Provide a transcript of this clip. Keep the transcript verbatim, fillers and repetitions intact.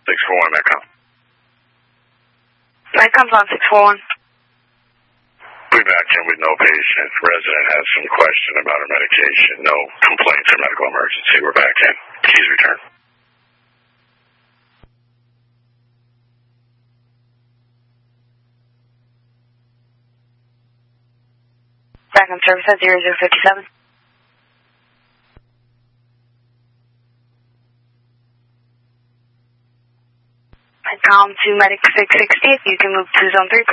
six four one, Metcom. Metcom's on six four one. We back in with no patient. Resident has some question about her medication. No complaints or medical emergency. We're back in. Keys return. Back on service at zero zero five seven. Metcom to Medic six sixty. If you can move to zone three.